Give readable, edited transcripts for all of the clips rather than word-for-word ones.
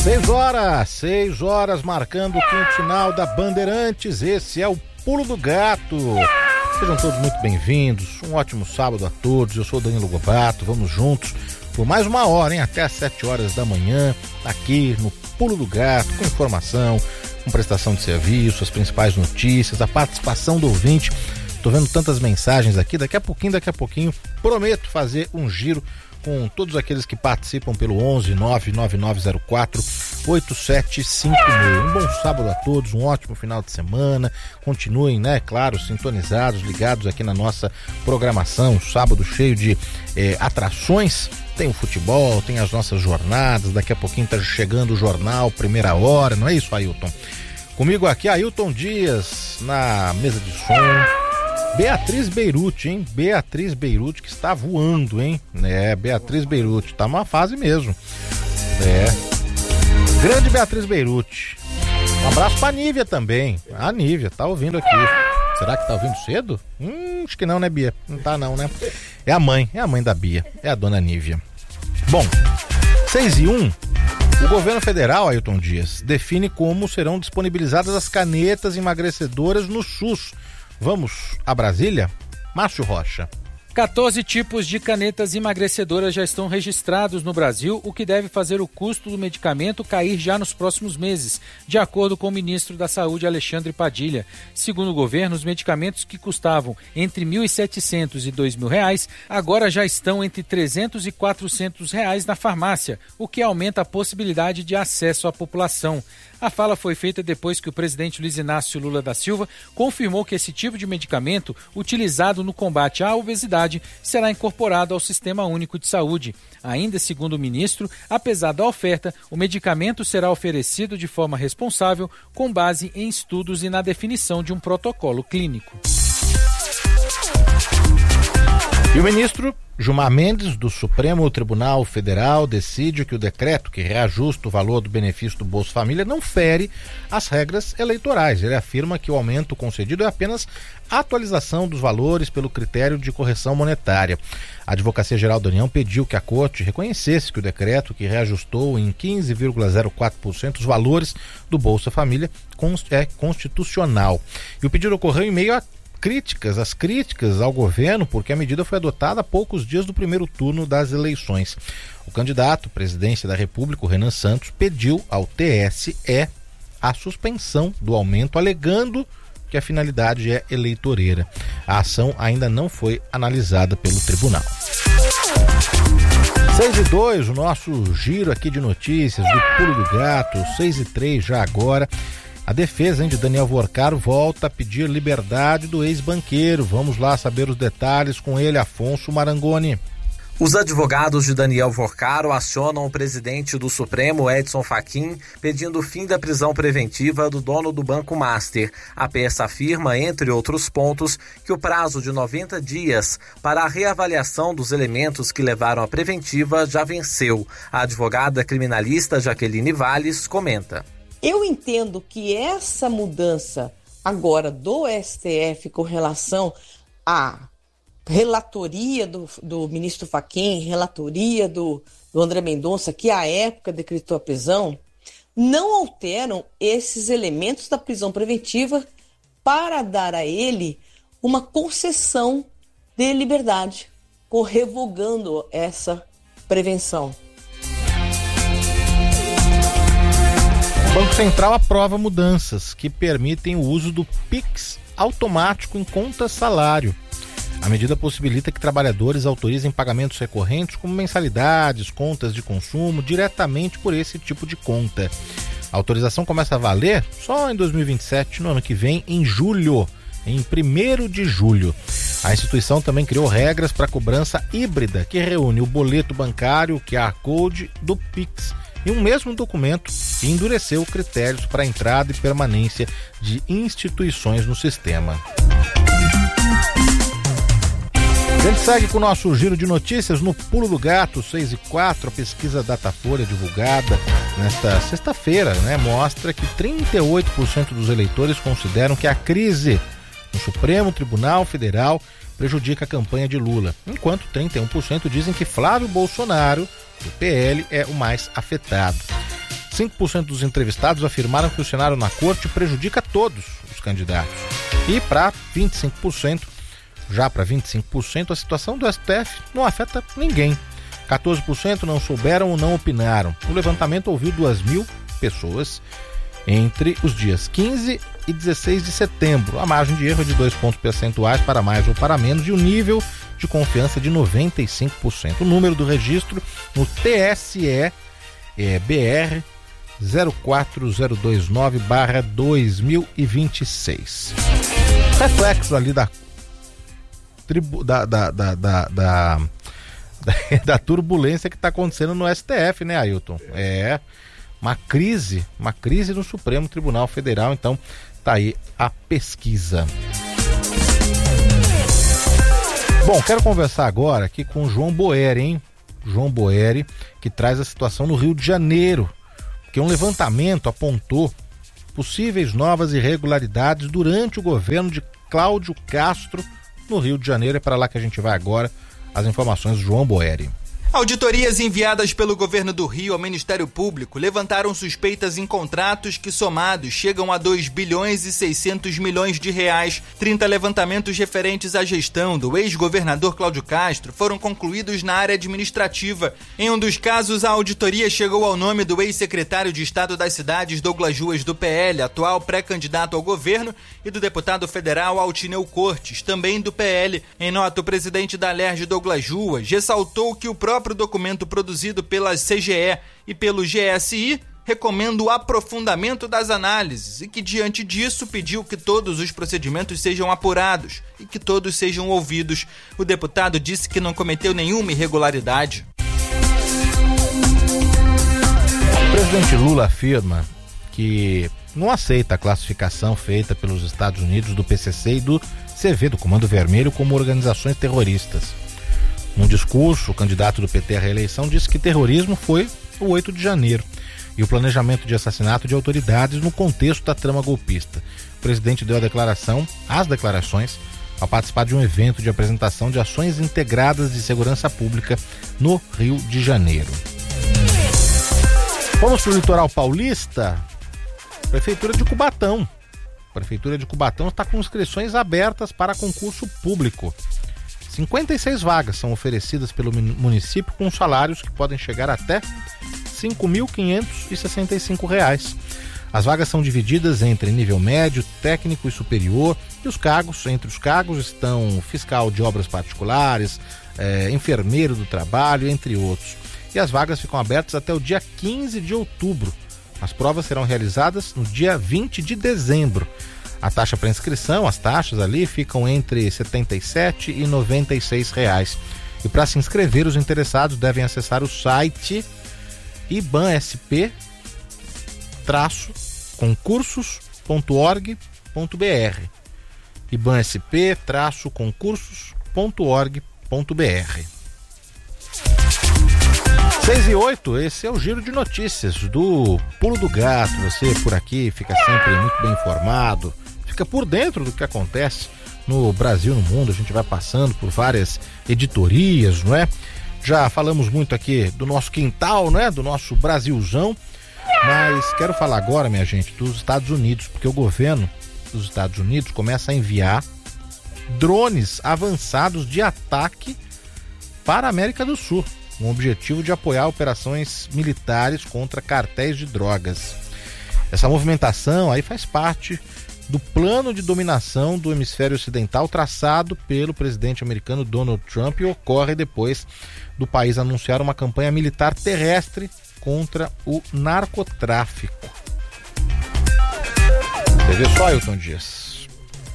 6 horas, marcando o quinto final da Bandeirantes. Esse é o Pulo do Gato. Sejam todos muito bem-vindos. Um ótimo sábado a todos. Eu sou o Danilo Lobato. Vamos juntos por mais uma hora, hein? Até às 7 horas da manhã, aqui no Pulo do Gato, com informação, com prestação de serviço, as principais notícias, a participação do ouvinte. Tô vendo tantas mensagens aqui. Daqui a pouquinho, prometo fazer um giro com todos aqueles que participam pelo 11 99904 8756. Um bom sábado a todos, um ótimo final de semana. Continuem, né, claro, sintonizados, ligados aqui na nossa programação. Sábado cheio de atrações. Tem o futebol, tem as nossas jornadas. Daqui a pouquinho tá chegando o jornal Primeira Hora, não é isso, Ailton? Comigo aqui, Ailton Dias, na mesa de som. Beatriz Beirute, hein? Beatriz Beirute que está voando, hein? Beatriz Beirute, tá numa fase mesmo. Grande Beatriz Beirute. Um abraço pra Nívia também. A Nívia tá ouvindo aqui. Será que tá ouvindo cedo? Acho que não, né, Bia? Não tá não, né? É a mãe da Bia, é a dona Nívia. Bom, 6:01. O governo federal, Ailton Dias, define como serão disponibilizadas as canetas emagrecedoras no SUS. Vamos a Brasília? Márcio Rocha. 14 tipos de canetas emagrecedoras já estão registrados no Brasil, o que deve fazer o custo do medicamento cair já nos próximos meses, de acordo com o ministro da Saúde, Alexandre Padilha. Segundo o governo, os medicamentos que custavam entre R$ 1.700 e R$ 2.000 agora já estão entre R$ 300 e R$ 400 na farmácia, o que aumenta a possibilidade de acesso à população. A fala foi feita depois que o presidente Luiz Inácio Lula da Silva confirmou que esse tipo de medicamento, utilizado no combate à obesidade, será incorporado ao Sistema Único de Saúde. Ainda segundo o ministro, apesar da oferta, o medicamento será oferecido de forma responsável, com base em estudos e na definição de um protocolo clínico. E o ministro Gilmar Mendes, do Supremo Tribunal Federal, decide que o decreto que reajusta o valor do benefício do Bolsa Família não fere as regras eleitorais. Ele afirma que o aumento concedido é apenas a atualização dos valores pelo critério de correção monetária. A Advocacia Geral da União pediu que a Corte reconhecesse que o decreto que reajustou em 15,04% os valores do Bolsa Família é constitucional. E o pedido ocorreu em meio a as críticas ao governo, porque a medida foi adotada há poucos dias do primeiro turno das eleições. O candidato à presidência da República, Renan Santos, pediu ao TSE a suspensão do aumento, alegando que a finalidade é eleitoreira. A ação ainda não foi analisada pelo tribunal. 6:02, o nosso giro aqui de notícias do Pulo do Gato. 6:03 já agora. A defesa de Daniel Vorcaro volta a pedir liberdade do ex-banqueiro. Vamos lá saber os detalhes com ele, Afonso Marangoni. Os advogados de Daniel Vorcaro acionam o presidente do Supremo, Edson Fachin, pedindo o fim da prisão preventiva do dono do Banco Master. A peça afirma, entre outros pontos, que o prazo de 90 dias para a reavaliação dos elementos que levaram à preventiva já venceu. A advogada criminalista Jaqueline Valles comenta. Eu entendo que essa mudança agora do STF com relação à relatoria do ministro Fachin, relatoria do André Mendonça, que à época decretou a prisão, não alteram esses elementos da prisão preventiva para dar a ele uma concessão de liberdade, revogando essa prevenção. O Banco Central aprova mudanças que permitem o uso do Pix automático em conta salário. A medida possibilita que trabalhadores autorizem pagamentos recorrentes como mensalidades, contas de consumo, diretamente por esse tipo de conta. A autorização começa a valer só em 2027, no ano que vem, em julho, em 1º de julho. A instituição também criou regras para cobrança híbrida, que reúne o boleto bancário, o QR Code do Pix, em um mesmo documento, e endureceu critérios para entrada e permanência de instituições no sistema. A gente segue com o nosso giro de notícias no Pulo do Gato, 6:04. A pesquisa Datafolha divulgada nesta sexta-feira, mostra que 38% dos eleitores consideram que a crise no Supremo Tribunal Federal prejudica a campanha de Lula, enquanto 31% dizem que Flávio Bolsonaro, do PL, é o mais afetado. 5% dos entrevistados afirmaram que o cenário na corte prejudica todos os candidatos. E para 25%, a situação do STF não afeta ninguém. 14% não souberam ou não opinaram. O levantamento ouviu 2.000 pessoas entre os dias 15 e 16 de setembro. A margem de erro é de 2 pontos percentuais para mais ou para menos e o nível de confiança de 95%. O número do registro no TSE é BR 04029/2026. Reflexo ali da turbulência que está acontecendo no STF, né, Ailton? É uma crise no Supremo Tribunal Federal, então tá aí a pesquisa. Bom, quero conversar agora aqui com o João Boeri, hein? João Boeri, que traz a situação no Rio de Janeiro, que um levantamento apontou possíveis novas irregularidades durante o governo de Cláudio Castro no Rio de Janeiro. É para lá que a gente vai agora. As informações do João Boeri. Auditorias enviadas pelo governo do Rio ao Ministério Público levantaram suspeitas em contratos que, somados, chegam a 2 bilhões e 600 milhões de reais. 30 levantamentos referentes à gestão do ex-governador Cláudio Castro foram concluídos na área administrativa. Em um dos casos, a auditoria chegou ao nome do ex-secretário de Estado das Cidades, Douglas Ruas, do PL, atual pré-candidato ao governo, e do deputado federal Altineu Cortes, também do PL. Em nota, o presidente da Alerj, Douglas Ruas, ressaltou que o próprio documento produzido pela CGE e pelo GSI recomenda o aprofundamento das análises e que, diante disso, pediu que todos os procedimentos sejam apurados e que todos sejam ouvidos. O deputado disse que não cometeu nenhuma irregularidade. O presidente Lula afirma que não aceita a classificação feita pelos Estados Unidos do PCC e do CV, do Comando Vermelho, como organizações terroristas. Num discurso, o candidato do PT à reeleição disse que terrorismo foi o 8 de janeiro e o planejamento de assassinato de autoridades no contexto da trama golpista. O presidente deu as declarações ao participar de um evento de apresentação de ações integradas de segurança pública no Rio de Janeiro. Vamos para o litoral paulista. Prefeitura de Cubatão. A Prefeitura de Cubatão está com inscrições abertas para concurso público. 56 vagas são oferecidas pelo município com salários que podem chegar até R$ 5.565. As vagas são divididas entre nível médio, técnico e superior, e entre os cargos estão fiscal de obras particulares, enfermeiro do trabalho, entre outros. E as vagas ficam abertas até o dia 15 de outubro. As provas serão realizadas no dia 20 de dezembro. A taxa para inscrição, as taxas ali ficam entre R$ 77 e R$ 96. E para se inscrever, os interessados devem acessar o site ibansp-concursos.org.br ibansp-concursos.org.br 6:08, esse é o giro de notícias do Pulo do Gato. Você por aqui fica sempre muito bem informado, fica por dentro do que acontece no Brasil, no mundo. A gente vai passando por várias editorias, não é? Já falamos muito aqui do nosso quintal, né? Do nosso Brasilzão, mas quero falar agora, minha gente, dos Estados Unidos, porque o governo dos Estados Unidos começa a enviar drones avançados de ataque para a América do Sul, com o objetivo de apoiar operações militares contra cartéis de drogas. Essa movimentação aí faz parte do plano de dominação do hemisfério ocidental traçado pelo presidente americano Donald Trump e ocorre depois do país anunciar uma campanha militar terrestre contra o narcotráfico. Você vê só, Ailton Dias.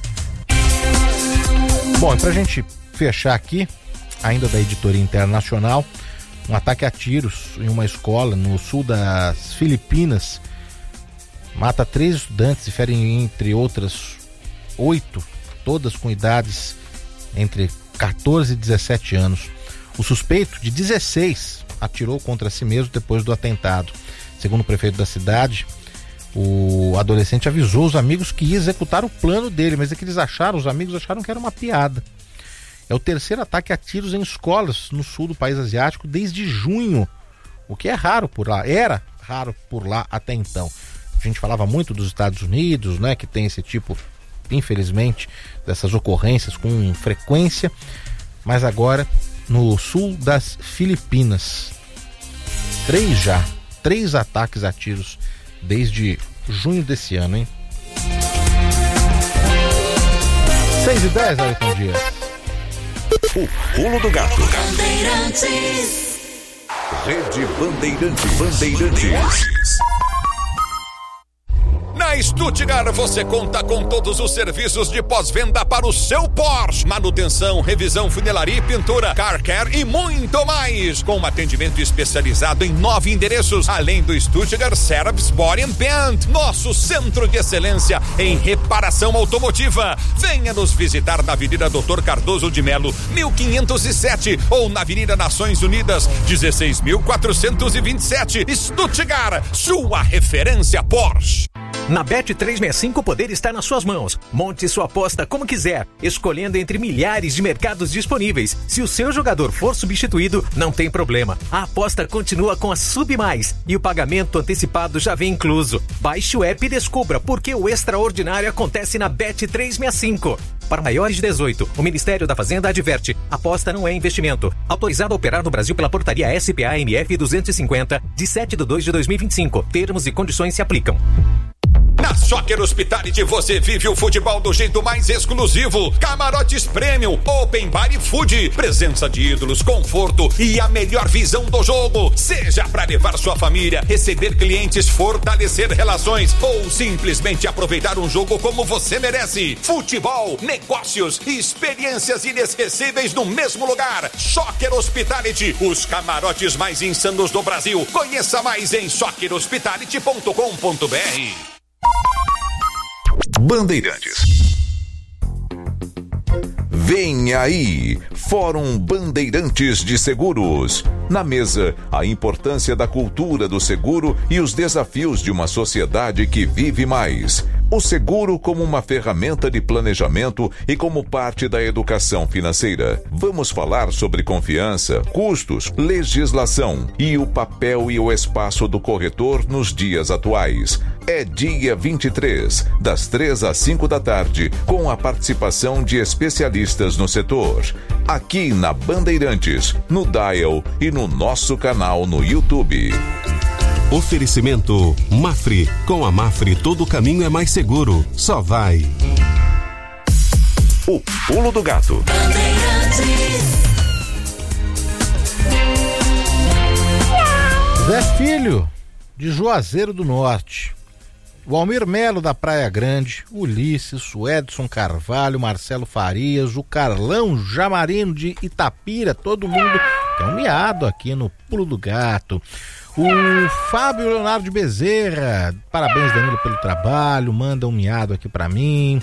Bom, e pra gente fechar aqui, ainda da editoria internacional, um ataque a tiros em uma escola no sul das Filipinas mata 3 estudantes e fere, entre outras 8, todas com idades entre 14 e 17 anos. O suspeito, de 16, atirou contra si mesmo depois do atentado. Segundo o prefeito da cidade, o adolescente avisou os amigos que ia executar o plano dele, mas é que os amigos acharam que era uma piada. É o terceiro ataque a tiros em escolas no sul do país asiático desde junho, o que é raro por lá. Era raro por lá até então. A gente falava muito dos Estados Unidos, né, que tem esse tipo, infelizmente, dessas ocorrências com frequência, mas agora no sul das Filipinas, 3 ataques a tiros desde junho desse ano, hein? 6h10, Ailton Dias. O Pulo do Gato. Rede Bandeirantes. Na Stuttgart você conta com todos os serviços de pós-venda para o seu Porsche. Manutenção, revisão, funilaria e pintura, car care e muito mais. Com um atendimento especializado em 9 endereços, além do Stuttgart Service Body and Paint, nosso centro de excelência em reparação automotiva. Venha nos visitar na Avenida Dr. Cardoso de Melo, 1507 ou na Avenida Nações Unidas, 16.427. Stuttgart, sua referência Porsche. Na Bet365 o poder está nas suas mãos. Monte sua aposta como quiser, escolhendo entre milhares de mercados disponíveis. Se o seu jogador for substituído, não tem problema. A aposta continua com a Sub Mais e o pagamento antecipado já vem incluso. Baixe o app e descubra por que o extraordinário acontece na Bet365. Para maiores de 18, o Ministério da Fazenda adverte: aposta não é investimento. Autorizado a operar no Brasil pela portaria SPA-MF 250, de 7/2/2025. Termos e condições se aplicam. Na Soccer Hospitality você vive o futebol do jeito mais exclusivo. Camarotes Premium, Open Bar e Food. Presença de ídolos, conforto e a melhor visão do jogo. Seja para levar sua família, receber clientes, fortalecer relações ou simplesmente aproveitar um jogo como você merece. Futebol, negócios e experiências inesquecíveis no mesmo lugar. Soccer Hospitality, os camarotes mais insanos do Brasil. Conheça mais em soccerhospitality.com.br. Bandeirantes. Vem aí, Fórum Bandeirantes de Seguros. Na mesa, a importância da cultura do seguro e os desafios de uma sociedade que vive mais. O seguro como uma ferramenta de planejamento e como parte da educação financeira. Vamos falar sobre confiança, custos, legislação e o papel e o espaço do corretor nos dias atuais. É dia 23, das 3 às 5 da tarde, com a participação de especialistas no setor. Aqui na Bandeirantes, no Dial e no nosso canal no YouTube. Oferecimento Mafre. Com a Mafre todo caminho é mais seguro. Só vai. O Pulo do Gato. Zé Filho, de Juazeiro do Norte. O Almir Melo da Praia Grande, Ulisses, o Edson Carvalho, Marcelo Farias, o Carlão Jamarino de Itapira, todo mundo que é um miado aqui no Pulo do Gato. O Fábio Leonardo de Bezerra, parabéns Danilo pelo trabalho, manda um miado aqui pra mim.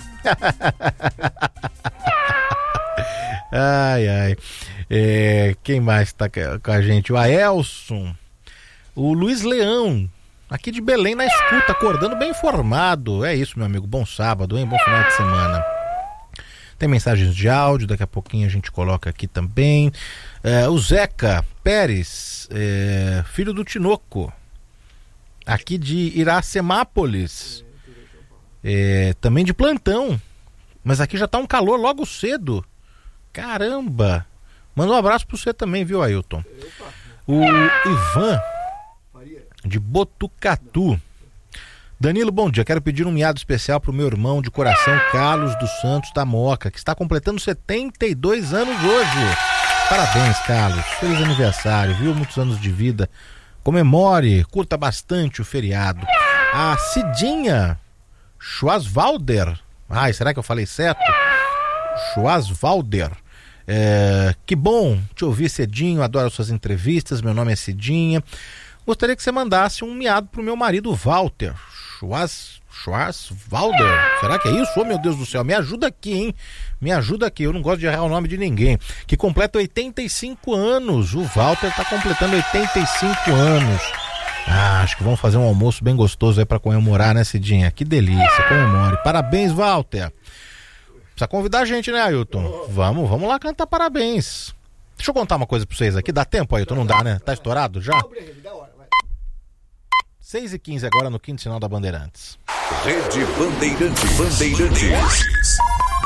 Ai. Quem mais tá com a gente? O Aelson, o Luiz Leão, aqui de Belém na escuta, acordando bem informado. É isso, meu amigo, bom sábado, hein? Bom final de semana. Tem mensagens de áudio, daqui a pouquinho a gente coloca aqui também. O Zeca Pérez, filho do Tinoco, aqui de Iracemápolis, também de plantão, mas aqui já tá um calor logo cedo. Caramba! Manda um abraço pro você também, viu, Ailton? O Ivan, de Botucatu. Danilo, bom dia, quero pedir um miado especial pro meu irmão de coração, Carlos dos Santos da Moca, que está completando 72 anos hoje. Parabéns, Carlos, feliz aniversário, viu? Muitos anos de vida, comemore, curta bastante o feriado. A Cidinha Schwarzwalder, será que eu falei certo? Schwarzwalder, que bom te ouvir, Cidinho, adoro suas entrevistas, meu nome é Cidinha. Gostaria que você mandasse um miado pro meu marido Walter Schwarzwalder, será que é isso? Oh, meu Deus do céu, me ajuda aqui, hein? Me ajuda aqui, eu não gosto de errar o nome de ninguém. Que completa 85 anos, o Walter tá completando 85 anos. Acho que vamos fazer um almoço bem gostoso aí pra comemorar, né, Cidinha? Que delícia, comemore. Parabéns, Walter. Precisa convidar a gente, né, Ailton? Vamos lá cantar parabéns. Deixa eu contar uma coisa pra vocês aqui, dá tempo, Ailton? Não dá, né? Tá estourado já? 6h15 agora no quinto sinal da Bandeirantes. Rede Bandeirantes.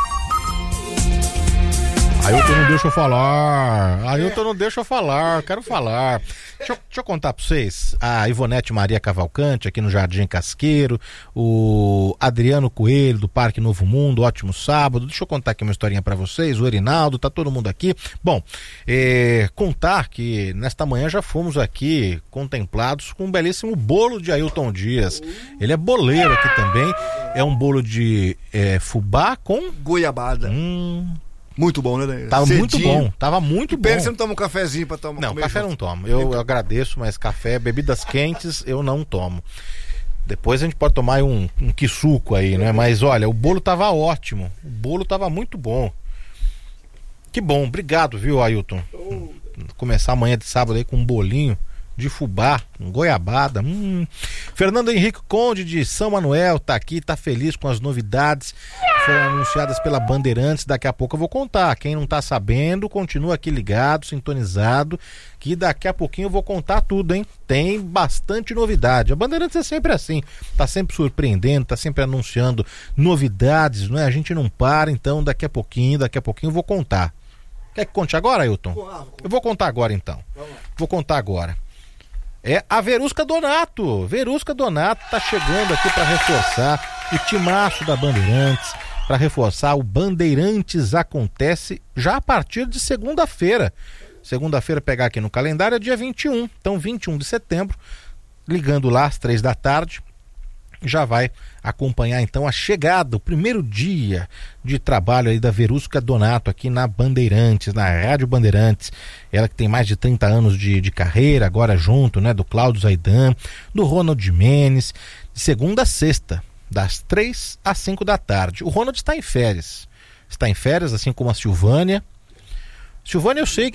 Ailton não deixa eu falar. Quero falar. Deixa eu contar pra vocês. A Ivonete Maria Cavalcante, aqui no Jardim Casqueiro, o Adriano Coelho, do Parque Novo Mundo, ótimo sábado. Deixa eu contar aqui uma historinha pra vocês. O Erinaldo, tá todo mundo aqui. Bom, contar que nesta manhã já fomos aqui contemplados com um belíssimo bolo de Ailton Dias. Ele é boleiro aqui também. É um bolo de fubá com goiabada. Muito bom, né? Tava muito bom. Pena que você não toma um cafezinho pra tomar. Não, café não tomo. Eu agradeço, mas café, bebidas quentes, eu não tomo. Depois a gente pode tomar um quisuco aí, né? Mas olha, o bolo tava ótimo. O bolo tava muito bom. Que bom, obrigado, viu, Ailton? Começar amanhã de sábado aí com um bolinho de fubá, com goiabada. Fernando Henrique Conde de São Manuel tá aqui, tá feliz com as novidades que foram anunciadas pela Bandeirantes. Daqui a pouco eu vou contar. Quem não tá sabendo, continua aqui ligado, sintonizado, que daqui a pouquinho eu vou contar tudo, hein? Tem bastante novidade. A Bandeirantes é sempre assim, tá sempre surpreendendo, tá sempre anunciando novidades, não é? A gente não para, então daqui a pouquinho eu vou contar. Quer que conte agora, Ailton? Eu vou contar agora, então. Vou contar agora. É a Verusca Donato. Verusca Donato tá chegando aqui para reforçar o timaço da Bandeirantes, para reforçar o Bandeirantes Acontece já a partir de segunda-feira. Segunda-feira, pegar aqui no calendário, é dia 21. Então, 21 de setembro, ligando lá às 3 da tarde, já vai acompanhar então a chegada, o primeiro dia de trabalho aí da Verusca Donato aqui na Bandeirantes, na Rádio Bandeirantes. Ela que tem mais de 30 anos de carreira, agora junto, né, do Cláudio Zaidan, do Ronald Jimenez, de segunda a sexta, das 3 às 5 da tarde. O Ronald está em férias, assim como a Silvânia. Silvânia, eu sei que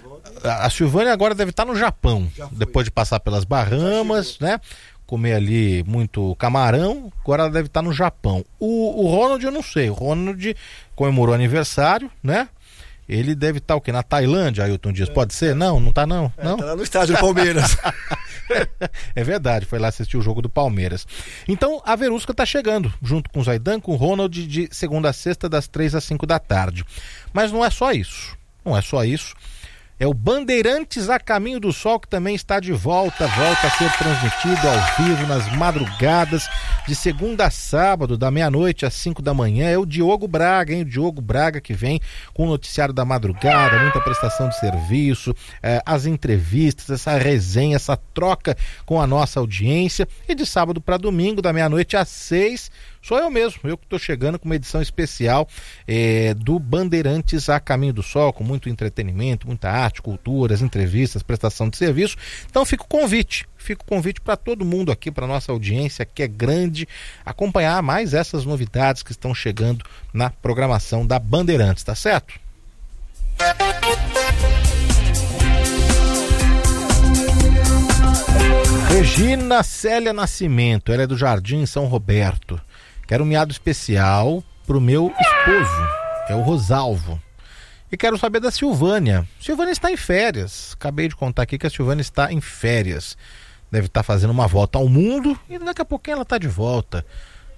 a Silvânia agora deve estar no Japão, depois de passar pelas Bahamas, né? Comer ali muito camarão, agora ela deve estar no Japão. O Ronald eu não sei, o Ronald comemorou aniversário, né? Ele deve estar o quê? Na Tailândia, Ailton Dias, pode ser? Não tá não. Não? Tá lá no estádio do Palmeiras. É verdade, foi lá assistir o jogo do Palmeiras. Então a Verusca tá chegando, junto com o Zaidan, com o Ronald, de segunda a sexta, das 3 às 5 da tarde. Mas não é só isso. É o Bandeirantes a Caminho do Sol, que também está de volta a ser transmitido ao vivo nas madrugadas de segunda a sábado, da meia-noite às 5 da manhã. É o Diogo Braga, hein? O Diogo Braga que vem com o noticiário da madrugada, muita prestação de serviço, as entrevistas, essa resenha, essa troca com a nossa audiência. E de sábado para domingo, da meia-noite às 6, sou eu mesmo, eu que estou chegando com uma edição especial do Bandeirantes a Caminho do Sol, com muito entretenimento, muita arte, culturas, entrevistas, prestação de serviço. Então fica o convite para todo mundo aqui, para nossa audiência que é grande, acompanhar mais essas novidades que estão chegando na programação da Bandeirantes, tá certo? Regina Célia Nascimento, ela é do Jardim São Roberto. Quero um miado especial pro meu esposo, é o Rosalvo. E quero saber da Silvânia. Silvânia está em férias. Acabei de contar aqui que a Silvânia está em férias. Deve estar fazendo uma volta ao mundo e daqui a pouquinho ela está de volta.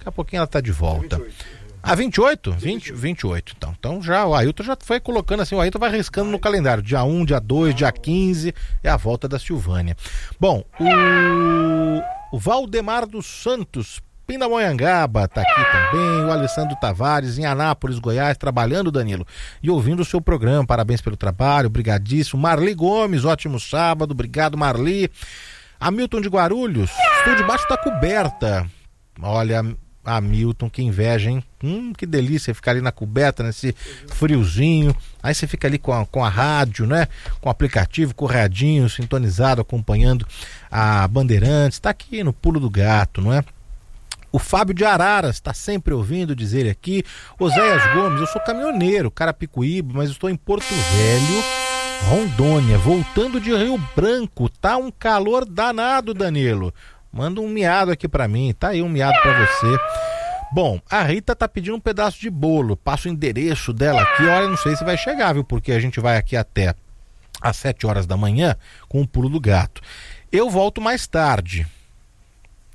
28? 28, então. Então já o Ailton já foi colocando assim, o Ailton vai riscando no calendário. Dia 1, dia 2, dia 15 é a volta da Silvânia. Bom, o Valdemar dos Santos, Pindamonhangaba, tá aqui também. O Alessandro Tavares, em Anápolis, Goiás, trabalhando, Danilo, e ouvindo o seu programa. Parabéns pelo trabalho, brigadíssimo. Marli Gomes, ótimo sábado, obrigado, Marli. Hamilton de Guarulhos, estou debaixo da coberta. Olha, Hamilton, que inveja, hein? Que delícia ficar ali na coberta, nesse friozinho. Aí você fica ali com a rádio, né? Com o aplicativo, com o radinho sintonizado, acompanhando a Bandeirantes. Tá aqui no Pulo do Gato, não é? O Fábio de Araras está sempre ouvindo, diz ele aqui. Oséias Gomes, eu sou caminhoneiro, Carapicuíba, mas estou em Porto Velho, Rondônia, voltando de Rio Branco. Tá um calor danado, Danilo. Manda um miado aqui pra mim, tá aí um miado pra você. Bom, a Rita tá pedindo um pedaço de bolo, passa o endereço dela aqui. Olha, não sei se vai chegar, viu, porque a gente vai aqui até às 7 horas da manhã com o Pulo do Gato. Eu volto mais tarde.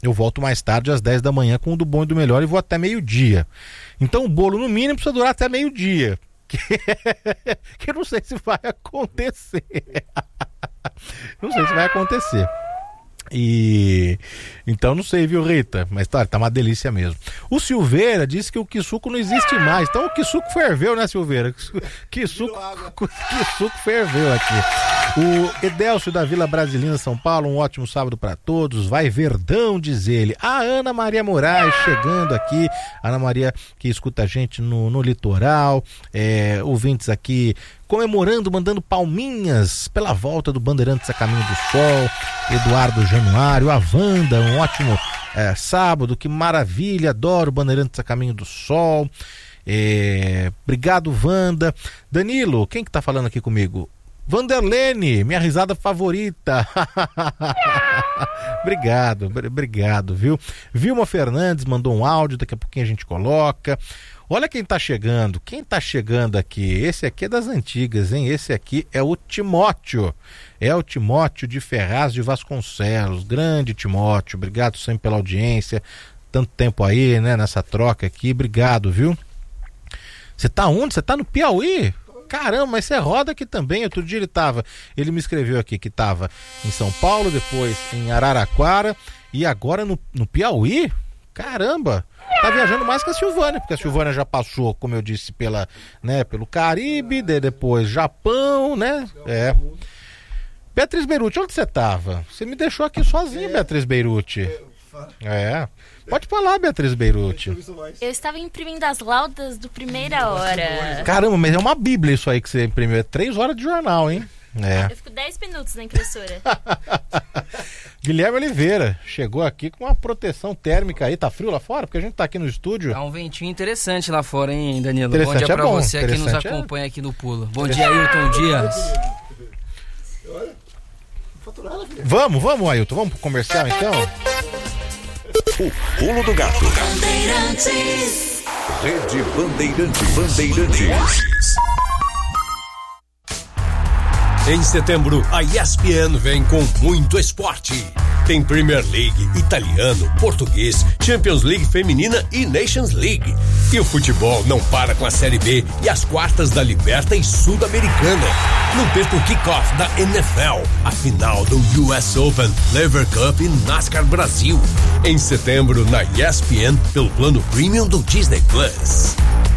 eu volto mais tarde às 10 da manhã com o do bom e do melhor e vou até meio-dia. Então o bolo no mínimo precisa durar até meio-dia. Que eu não sei se vai acontecer. Não sei se vai acontecer. E então não sei, viu, Rita? Mas tá uma delícia mesmo. O Silveira disse que o Quissuco não existe mais. Então o Quissuco ferveu, né, Silveira? Quissuco ferveu aqui. O Edélcio da Vila Brasilina, São Paulo, um ótimo sábado para todos. Vai Verdão, diz ele. A Ana Maria Moraes chegando aqui. Ana Maria que escuta a gente no litoral. Ouvintes aqui comemorando, mandando palminhas pela volta do Bandeirantes a Caminho do Sol. Eduardo Januário, a Wanda, um ótimo sábado, que maravilha, adoro Bandeirantes a Caminho do Sol. Obrigado, Wanda. Danilo, quem que tá falando aqui comigo? Vanderlene, minha risada favorita. Obrigado, viu? Vilma Fernandes mandou um áudio, daqui a pouquinho a gente coloca. Olha quem tá chegando aqui. Esse aqui é das antigas, hein? Esse aqui é o Timóteo. É o Timóteo de Ferraz de Vasconcelos. Grande Timóteo, obrigado sempre pela audiência. Tanto tempo aí, né, nessa troca aqui. Obrigado, viu? Você tá onde? Você tá no Piauí? Caramba, mas você roda aqui também. Outro dia ele me escreveu aqui que estava em São Paulo, depois em Araraquara e agora no Piauí. Caramba, tá viajando mais que a Silvânia, porque a Silvânia já passou, como eu disse, pelo Caribe, depois Japão, né? Beatriz Beruti, onde você tava? Você me deixou aqui sozinho, Beatriz Beruti. Pode falar, Beatriz Beruti. Eu estava imprimindo as laudas do Primeira Hora. Caramba, mas é uma bíblia isso aí que você imprimiu. É 3 horas de jornal, hein? Eu fico 10 minutos na impressora. Guilherme Oliveira chegou aqui com uma proteção térmica aí. Tá frio lá fora? Porque a gente tá aqui no estúdio. Tá um ventinho interessante lá fora, hein, Danilo? Bom dia pra você que nos acompanha aqui no Pulo. Bom dia, Ailton Dias. Vamos, Ailton. Vamos pro comercial, então? O Pulo do Gato. Rede Bandeirantes. Em setembro, a ESPN vem com muito esporte. Tem Premier League, italiano, português, Champions League feminina e Nations League. E o futebol não para com a Série B e as quartas da Liberta e Sul-Americana. Não perca o kickoff da NFL, a final do US Open, Lever Cup e NASCAR Brasil. Em setembro, na ESPN, pelo plano Premium do Disney Plus.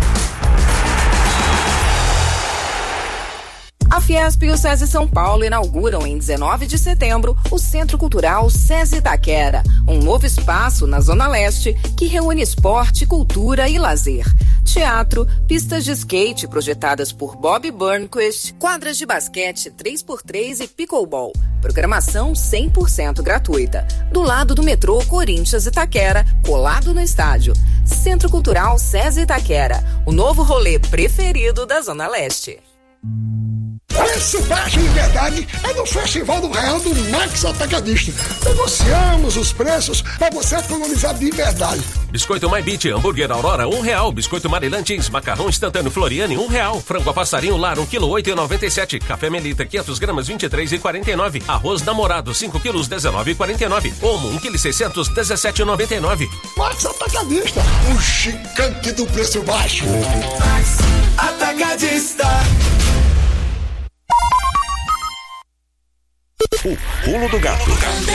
A Fiesp e o SESI São Paulo inauguram em 19 de setembro o Centro Cultural SESI Itaquera, um novo espaço na Zona Leste que reúne esporte, cultura e lazer. Teatro, pistas de skate projetadas por Bob Burnquist, quadras de basquete 3x3 e pickleball. Programação 100% gratuita. Do lado do metrô Corinthians Itaquera, colado no estádio. Centro Cultural SESI Itaquera, o novo rolê preferido da Zona Leste. Preço baixo de verdade é no Festival do Real do Max Atacadista. Negociamos os preços para você economizar de verdade. Biscoito My Beat, hambúrguer Aurora, R$1. Biscoito Marilantes, macarrão instantâneo Floriane, R$1. Frango a passarinho Lar, 1 kg, 8,97. Café Melita, 500 gramas, 23,49. Arroz Namorado, 5 quilos, 19,49. Omo, 1 kg, 600, 17,99. Max Atacadista, o gigante do preço baixo. Max Atacadista. O Pulo do Gato.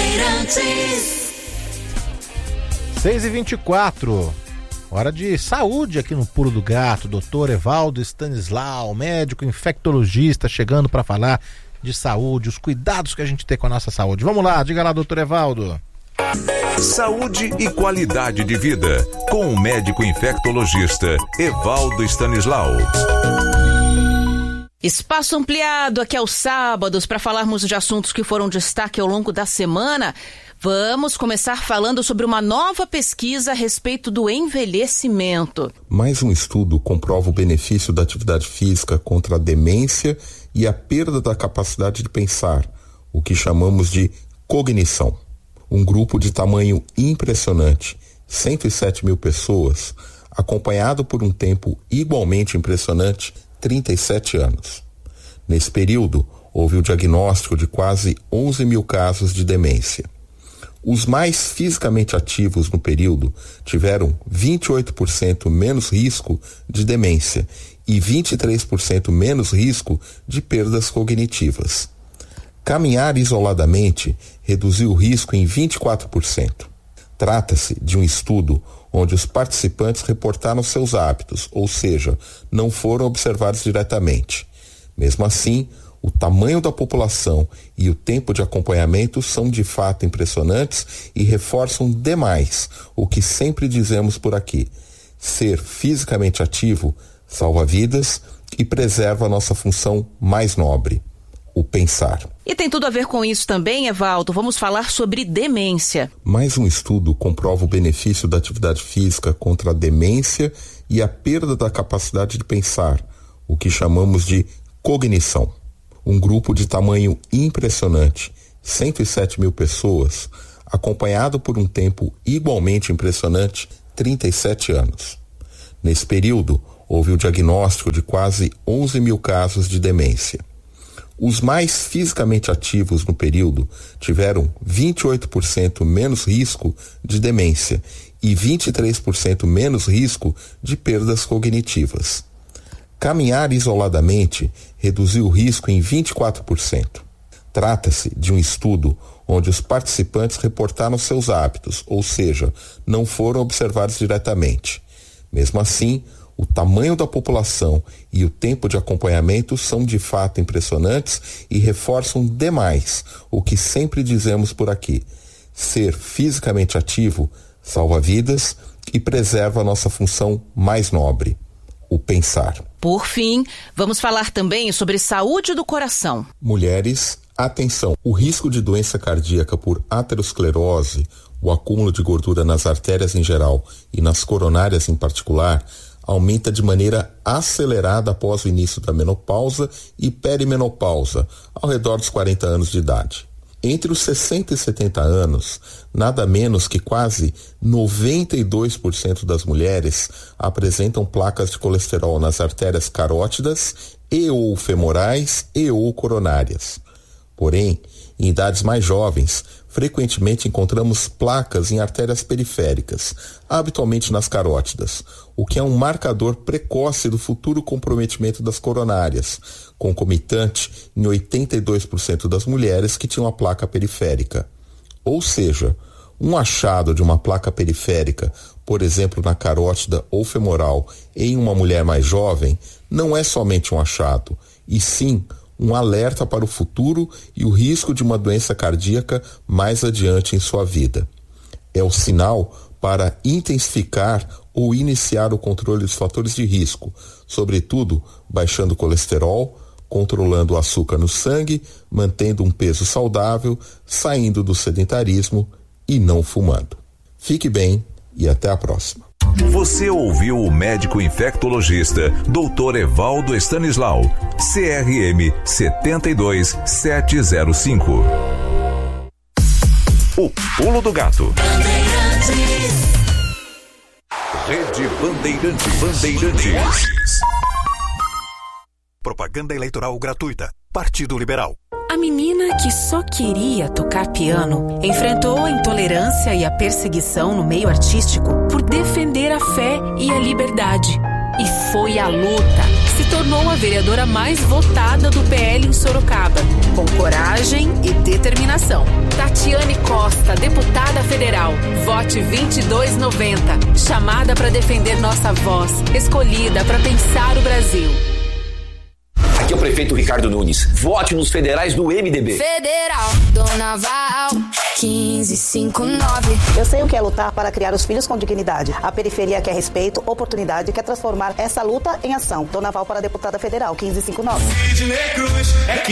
6h24. Hora de saúde aqui no Pulo do Gato. Doutor Evaldo Stanislau, médico infectologista, chegando para falar de saúde, os cuidados que a gente tem com a nossa saúde. Vamos lá, diga lá, doutor Evaldo. Saúde e qualidade de vida, com o médico infectologista Evaldo Stanislau. Espaço ampliado aqui aos sábados para falarmos de assuntos que foram destaque ao longo da semana. Vamos começar falando sobre uma nova pesquisa a respeito do envelhecimento. Mais um estudo comprova o benefício da atividade física contra a demência e a perda da capacidade de pensar, o que chamamos de cognição. Um grupo de tamanho impressionante, 107 mil pessoas, acompanhado por um tempo igualmente impressionante, 37 anos. Nesse período, houve o diagnóstico de quase 11 mil casos de demência. Os mais fisicamente ativos no período tiveram 28% menos risco de demência e 23% menos risco de perdas cognitivas. Caminhar isoladamente reduziu o risco em 24%. Trata-se de um estudo onde os participantes reportaram seus hábitos, ou seja, não foram observados diretamente. Mesmo assim, o tamanho da população e o tempo de acompanhamento são de fato impressionantes e reforçam demais o que sempre dizemos por aqui: ser fisicamente ativo salva vidas e preserva a nossa função mais nobre, o pensar. E tem tudo a ver com isso também, Evaldo. Vamos falar sobre demência. Mais um estudo comprova o benefício da atividade física contra a demência e a perda da capacidade de pensar, o que chamamos de cognição. Um grupo de tamanho impressionante, 107 mil pessoas, acompanhado por um tempo igualmente impressionante, 37 anos. Nesse período, houve o diagnóstico de quase 11 mil casos de demência. Os mais fisicamente ativos no período tiveram 28% menos risco de demência e 23% menos risco de perdas cognitivas. Caminhar isoladamente reduziu o risco em 24%. Trata-se de um estudo onde os participantes reportaram seus hábitos, ou seja, não foram observados diretamente. Mesmo assim, o tamanho da população e o tempo de acompanhamento são de fato impressionantes e reforçam demais o que sempre dizemos por aqui: ser fisicamente ativo salva vidas e preserva a nossa função mais nobre, o pensar. Por fim, vamos falar também sobre saúde do coração. Mulheres, atenção! O risco de doença cardíaca por aterosclerose, o acúmulo de gordura nas artérias em geral e nas coronárias em particular, aumenta de maneira acelerada após o início da menopausa e perimenopausa, ao redor dos 40 anos de idade. Entre os 60 e 70 anos, nada menos que quase 92% das mulheres apresentam placas de colesterol nas artérias carótidas e ou femorais e ou coronárias. Porém, em idades mais jovens, frequentemente encontramos placas em artérias periféricas, habitualmente nas carótidas, o que é um marcador precoce do futuro comprometimento das coronárias, concomitante em 82% das mulheres que tinham a placa periférica. Ou seja, um achado de uma placa periférica, por exemplo na carótida ou femoral, em uma mulher mais jovem, não é somente um achado, e sim um alerta para o futuro e o risco de uma doença cardíaca mais adiante em sua vida. É o sinal para intensificar ou iniciar o controle dos fatores de risco, sobretudo baixando o colesterol, controlando o açúcar no sangue, mantendo um peso saudável, saindo do sedentarismo e não fumando. Fique bem e até a próxima. Você ouviu o médico infectologista Dr. Evaldo Stanislau, CRM 72705. O Pulo do Gato. Rede Bandeirantes. Propaganda eleitoral gratuita. Partido Liberal. A menina que só queria tocar piano enfrentou a intolerância e a perseguição no meio artístico por defender a fé e a liberdade. E foi à luta. Se tornou a vereadora mais votada do PL em Sorocaba, com coragem e determinação. Tatiane Costa, deputada federal. Vote 2290. Chamada para defender nossa voz. Escolhida para pensar o Brasil. Aqui é o prefeito Ricardo Nunes. Vote nos federais do MDB. Federal, Dona Val, 1559. Eu sei o que é lutar para criar os filhos com dignidade. A periferia quer respeito, oportunidade, quer transformar essa luta em ação. Dona Val para deputada federal, 1559. Sidney Cruz é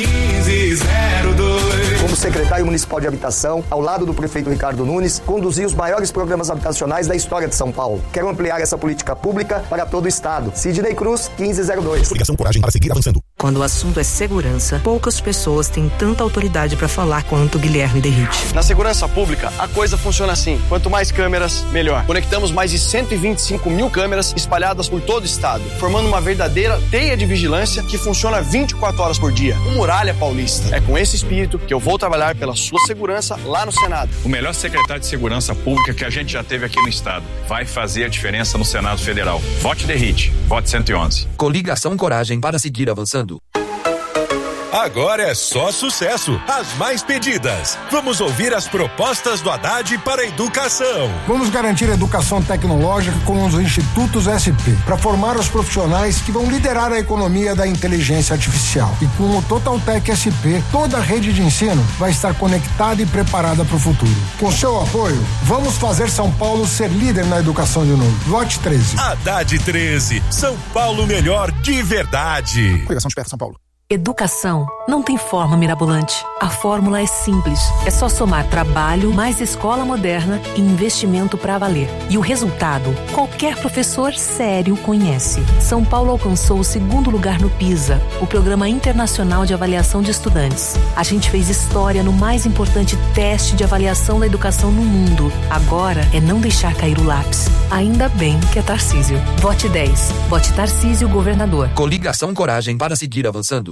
1502. Como secretário municipal de habitação, ao lado do prefeito Ricardo Nunes, conduzi os maiores programas habitacionais da história de São Paulo. Quero ampliar essa política pública para todo o estado. Sidney Cruz, 1502. Ligação Coragem para seguir avançando. Quando o assunto é segurança, poucas pessoas têm tanta autoridade para falar quanto Guilherme Derrite. Na segurança pública, a coisa funciona assim. Quanto mais câmeras, melhor. Conectamos mais de 125 mil câmeras espalhadas por todo o estado, formando uma verdadeira teia de vigilância que funciona 24 horas por dia. O Muralha Paulista. É com esse espírito que eu vou trabalhar pela sua segurança lá no Senado. O melhor secretário de segurança pública que a gente já teve aqui no estado. Vai fazer a diferença no Senado Federal. Vote Derrite. Vote 111. Coligação Coragem para seguir avançando. Agora é só sucesso. As mais pedidas. Vamos ouvir as propostas do Haddad para a educação. Vamos garantir a educação tecnológica com os institutos SP, para formar os profissionais que vão liderar a economia da inteligência artificial. E com o Totaltec SP, toda a rede de ensino vai estar conectada e preparada para o futuro. Com seu apoio, vamos fazer São Paulo ser líder na educação de novo. Vote 13. Haddad 13. São Paulo melhor de verdade. Coligação Desperta São Paulo. Educação não tem forma mirabolante. A fórmula é simples. É só somar trabalho, mais escola moderna e investimento para valer. E o resultado, qualquer professor sério conhece. São Paulo alcançou o 2º lugar no PISA, o Programa Internacional de Avaliação de Estudantes. A gente fez história no mais importante teste de avaliação da educação no mundo. Agora é não deixar cair o lápis. Ainda bem que é Tarcísio. Vote 10. Vote Tarcísio, governador. Coligação Coragem para seguir avançando.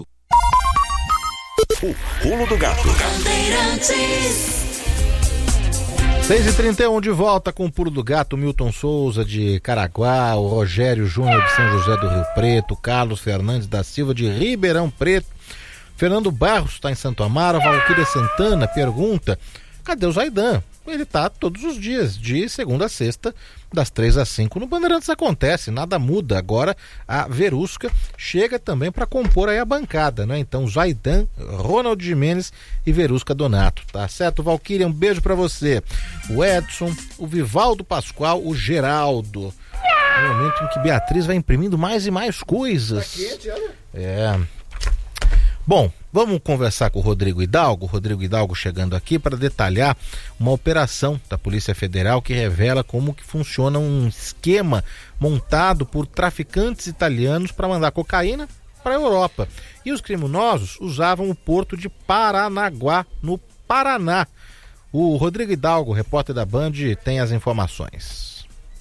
O Pulo do Gato. 6h31 de volta com o Pulo do Gato. Milton Souza de Caraguá, o Rogério Júnior de São José do Rio Preto, Carlos Fernandes da Silva de Ribeirão Preto, Fernando Barros está em Santo Amaro, Valquíria Santana pergunta: cadê o Zaidan? Ele tá todos os dias, de segunda a sexta, das 3 às 5 no Bandeirantes acontece, nada muda. Agora a Verusca chega também para compor aí a bancada, né? Então Zaidan, Ronald Gimenez e Verusca Donato, tá certo? Valquíria, um beijo para você. O Edson, o Vivaldo Pascoal, o Geraldo. No momento em que Beatriz vai imprimindo mais e mais coisas. Tá quente, olha. É. Bom, vamos conversar com o Rodrigo Hidalgo. Rodrigo Hidalgo chegando aqui para detalhar uma operação da Polícia Federal que revela como que funciona um esquema montado por traficantes italianos para mandar cocaína para a Europa. E os criminosos usavam o porto de Paranaguá, no Paraná. O Rodrigo Hidalgo, repórter da Band, tem as informações.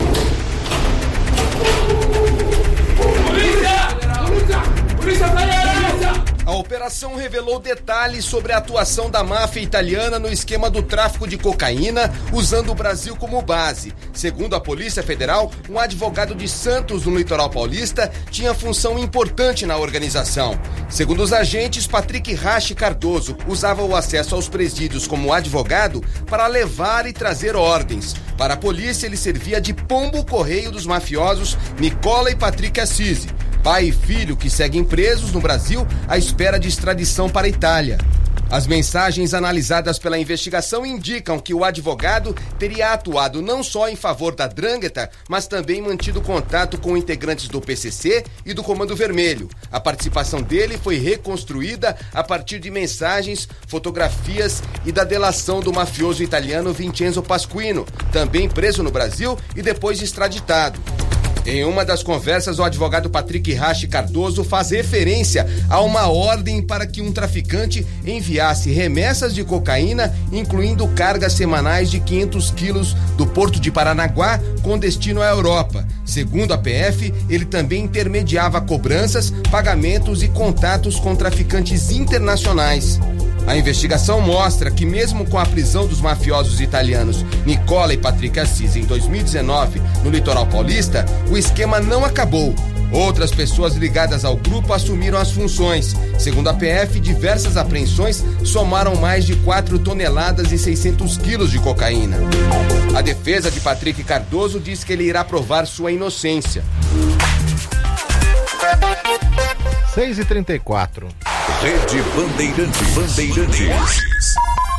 Polícia Federal! A operação revelou detalhes sobre a atuação da máfia italiana no esquema do tráfico de cocaína, usando o Brasil como base. Segundo a Polícia Federal, um advogado de Santos, no litoral paulista, tinha função importante na organização. Segundo os agentes, Patrick Rache Cardoso usava o acesso aos presídios como advogado para levar e trazer ordens. Para a polícia, ele servia de pombo-correio dos mafiosos Nicola e Patrick Assisi, pai e filho que seguem presos no Brasil à espera de extradição para a Itália. As mensagens analisadas pela investigação indicam que o advogado teria atuado não só em favor da 'Ndrangheta, mas também mantido contato com integrantes do PCC e do Comando Vermelho. A participação dele foi reconstruída a partir de mensagens, fotografias e da delação do mafioso italiano Vincenzo Pasquino, também preso no Brasil e depois extraditado. Em uma das conversas, o advogado Patrick Rache Cardoso faz referência a uma ordem para que um traficante enviasse remessas de cocaína, incluindo cargas semanais de 500 quilos do porto de Paranaguá com destino à Europa. Segundo a PF, ele também intermediava cobranças, pagamentos e contatos com traficantes internacionais. A investigação mostra que mesmo com a prisão dos mafiosos italianos Nicola e Patrick Assisi em 2019 no litoral paulista, o esquema não acabou. Outras pessoas ligadas ao grupo assumiram as funções. Segundo a PF, diversas apreensões somaram mais de 4 toneladas e 600 quilos de cocaína. A defesa de Patrick Cardoso diz que ele irá provar sua inocência. 6h34. Rede Bandeirantes.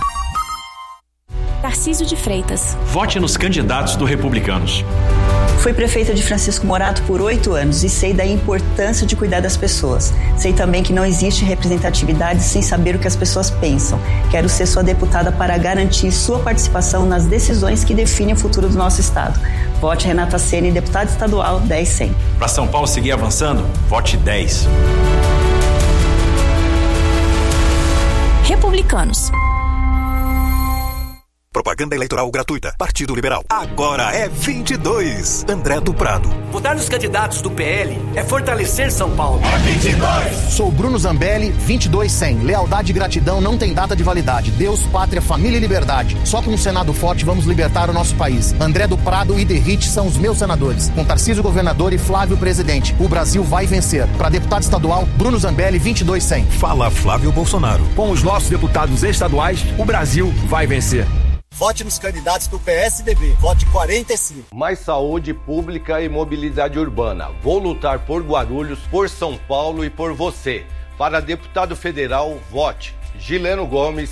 Tarcísio de Freitas. Vote nos candidatos do Republicanos. Fui prefeita de Francisco Morato por 8 anos e sei da importância de cuidar das pessoas. Sei também que não existe representatividade sem saber o que as pessoas pensam. Quero ser sua deputada para garantir sua participação nas decisões que definem o futuro do nosso estado. Vote Renata Ceni, deputada estadual 10-100. Para São Paulo seguir avançando, vote 10. Republicanos. Propaganda eleitoral gratuita. Partido Liberal. Agora é 22. André do Prado. Votar nos candidatos do PL é fortalecer São Paulo. É 22. Sou Bruno Zambelli, 22-100. Lealdade e gratidão não tem data de validade. Deus, pátria, família e liberdade. Só com um Senado forte vamos libertar o nosso país. André do Prado e Derrite são os meus senadores. Com Tarcísio governador e Flávio presidente. O Brasil vai vencer. Para deputado estadual, Bruno Zambelli, 22-100. Fala Flávio Bolsonaro. Com os nossos deputados estaduais, o Brasil vai vencer. Vote nos candidatos do PSDB. Vote 45. Mais saúde pública e mobilidade urbana. Vou lutar por Guarulhos, por São Paulo e por você. Para deputado federal, vote Gileno Gomes,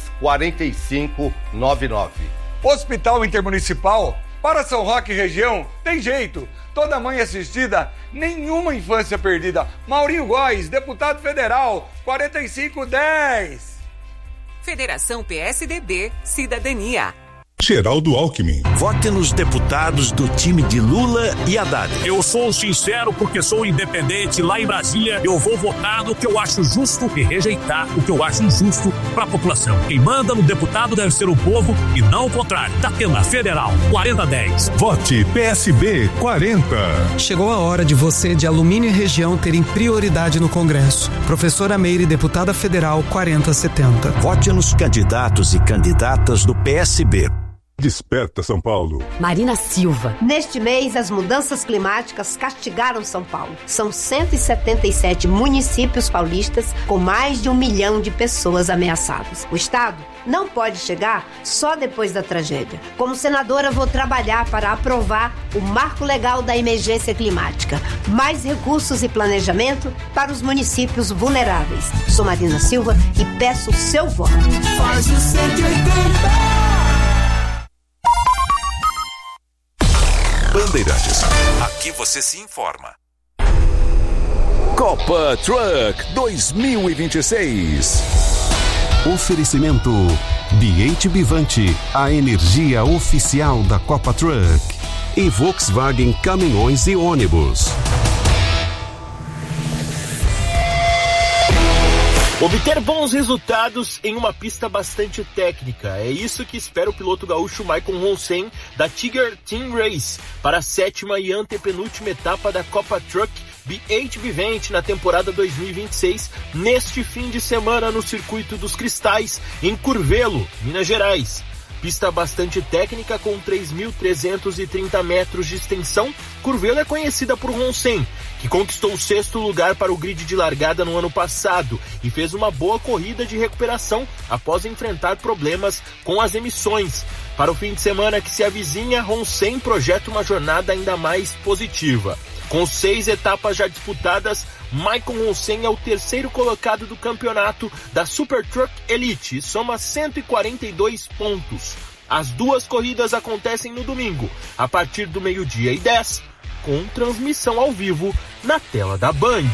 4599. Hospital Intermunicipal. Para São Roque e região, tem jeito. Toda mãe assistida, nenhuma infância perdida. Maurinho Góes, deputado federal, 4510. Federação PSDB, Cidadania. Geraldo Alckmin. Vote nos deputados do time de Lula e Haddad. Eu sou sincero porque sou independente. Lá em Brasília, eu vou votar no que eu acho justo e rejeitar o que eu acho injusto para a população. Quem manda no deputado deve ser o povo e não o contrário. Datena Federal, 4010. Vote PSB 40. Chegou a hora de você de Alumínio e Região terem prioridade no Congresso. Professora Meire, deputada federal, 4070. Vote nos candidatos e candidatas do PSB. Desperta São Paulo. Marina Silva. Neste mês, as mudanças climáticas castigaram São Paulo. São 177 municípios paulistas com mais de 1 milhão de pessoas ameaçadas. O Estado não pode chegar só depois da tragédia. Como senadora, vou trabalhar para aprovar o Marco Legal da Emergência Climática. Mais recursos e planejamento para os municípios vulneráveis. Sou Marina Silva e peço o seu voto. Faz o 180. Bandeirantes. Aqui você se informa. Copa Truck 2026. Oferecimento BH Bivante, a energia oficial da Copa Truck. E Volkswagen Caminhões e Ônibus. Obter bons resultados em uma pista bastante técnica. É isso que espera o piloto gaúcho Maicon Ronsen da Tiger Team Race para a 7ª e antepenúltima etapa da Copa Truck BH Vivente na temporada 2026, neste fim de semana no Circuito dos Cristais, em Curvelo, Minas Gerais. Pista bastante técnica com 3.330 metros de extensão, Curvelo é conhecida por Ronsen, que conquistou o 6º lugar para o grid de largada no ano passado e fez uma boa corrida de recuperação após enfrentar problemas com as emissões. Para o fim de semana que se avizinha, Ronsen projeta uma jornada ainda mais positiva. Com 6 etapas já disputadas, Maicon Ronsen é o 3º colocado do campeonato da Super Truck Elite e soma 142 pontos. As 2 corridas acontecem no domingo, a partir do 12:10, com transmissão ao vivo na tela da Band.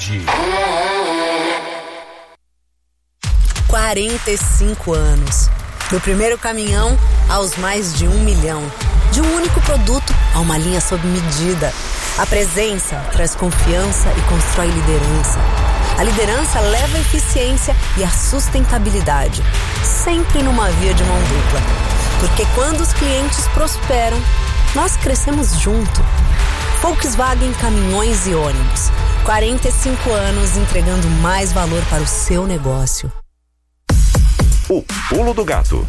45 anos. Do primeiro caminhão aos mais de 1 milhão. De um único produto a uma linha sob medida. A presença traz confiança e constrói liderança. A liderança leva a eficiência e a sustentabilidade, sempre numa via de mão dupla. Porque quando os clientes prosperam, nós crescemos junto. Volkswagen Caminhões e Ônibus. 45 anos entregando mais valor para o seu negócio. O Pulo do Gato.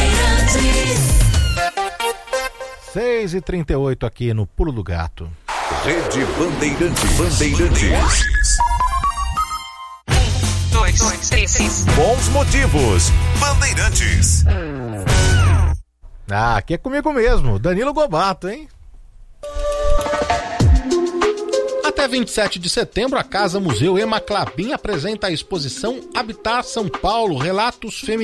6h38 aqui no Pulo do Gato. Rede Bandeirantes. 1, 2, 3. Bons motivos. Bandeirantes. Aqui é comigo mesmo, Danilo Gobato, hein? Até 27 de setembro, a Casa Museu Ema Clabin apresenta a exposição Habitar São Paulo, Relatos Femininos.